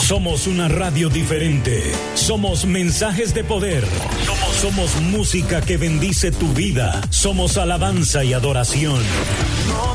Somos una radio diferente. Somos mensajes de poder. Somos música que bendice tu vida. Somos alabanza y adoración. No